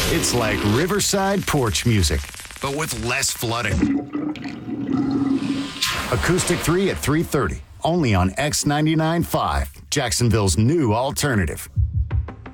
It's like riverside porch music, but with less flooding. Acoustic 3 at 3:30, only on X99.5, Jacksonville's new alternative.